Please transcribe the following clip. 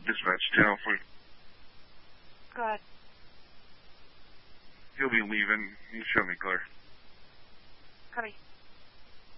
Dispatch, channel 3. Go ahead. He'll be leaving. You show me clear. Copy.